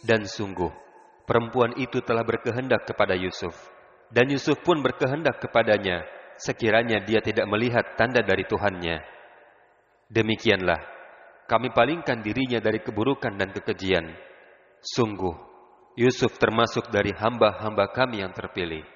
Dan sungguh, perempuan itu telah berkehendak kepada Yusuf. Dan Yusuf pun berkehendak kepadanya, sekiranya dia tidak melihat tanda dari Tuhannya. Demikianlah, kami palingkan dirinya dari keburukan dan kekejian. Sungguh, Yusuf termasuk dari hamba-hamba kami yang terpilih.